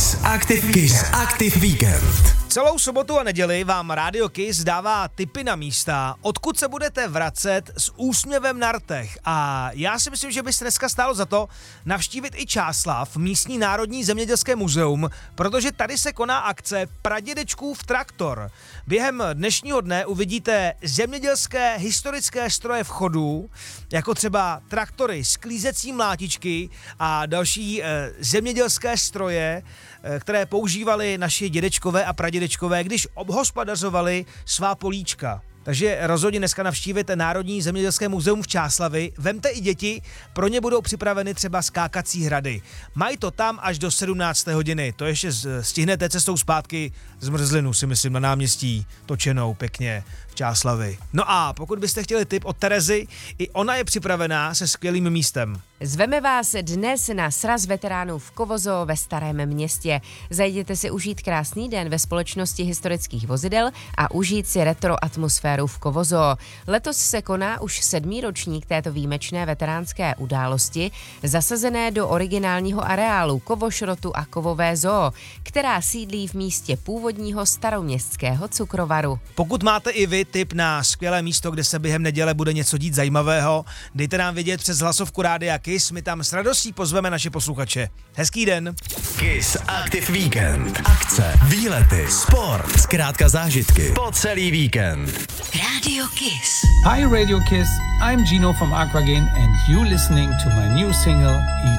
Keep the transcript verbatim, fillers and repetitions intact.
Kiss Active, Kiss Active Weekend. Celou sobotu a neděli vám Radio Kiss dává tipy na místa, odkud se budete vracet s úsměvem na rtech. A já si myslím, že by se dneska stálo za to navštívit i Čáslav, místní národní zemědělské muzeum, protože tady se koná akce Pradědečkův traktor. Během dnešního dne uvidíte zemědělské historické stroje v chodu, jako třeba traktory, sklízecí mlátičky a další e, zemědělské stroje, e, které používali naši dědečkové a pradědečkové, když obhospodařovali svá políčka. Takže rozhodně dneska navštívíte Národní zemědělské muzeum v Čáslavi. Vemte i děti, pro ně budou připraveny třeba skákací hrady. Mají to tam až do sedmnácté hodiny. To ještě stihnete cestou zpátky zmrzlinu, si myslím, na náměstí točenou pěkně v Čáslavi. No a pokud byste chtěli tip od Terezy, i ona je připravená se skvělým místem. Zveme vás dnes na sraz veteránů v Kovozo ve Starém Městě. Zajděte si užít krásný den ve společnosti historických vozidel a užít si retro atmosféru v Kovozo. Letos se koná už sedmý ročník této výjimečné veteránské události, zasazené do originálního areálu Kovošrotu a Kovové zoo, která sídlí v místě původního staroměstského cukrovaru. Pokud máte i vy tip na skvělé místo, kde se během neděle bude něco dít zajímavého, dejte nám vědět přes hlasovku Rádia Kiss, my tam s radostí pozveme naše posluchače. Hezký den. Kiss Active Weekend. Akce, výlety, sport, zkrátka zážitky po celý víkend. Radio Kiss. Hi Radio Kiss, I'm Gino from Aquagen and you listening to my new single